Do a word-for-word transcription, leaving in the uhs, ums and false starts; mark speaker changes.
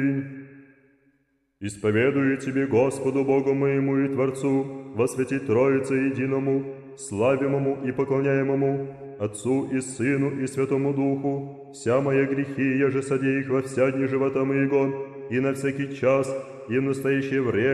Speaker 1: Исповедую Тебе, Господу Богу моему и Творцу, во святи Троице Единому, славимому и поклоняемому, Отцу и Сыну и Святому Духу, вся мои грехи, еже содеях во вся дни живота моего, и на всякий час, и в настоящее время,